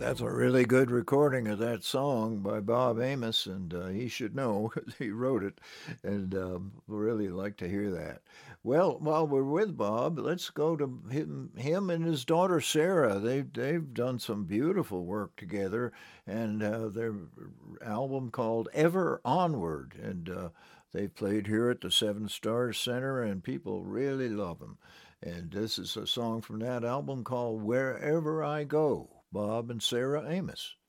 That's a really good recording of that song by Bob Amos, and he should know 'cause he wrote it, and really like to hear that. Well, while we're with Bob, let's go to him and his daughter Sarah. They've done some beautiful work together, and their album called Ever Onward, and they've played here at the Seven Stars Center, and people really love them. And this is a song from that album called Wherever I Go. Bob and Sarah Amos.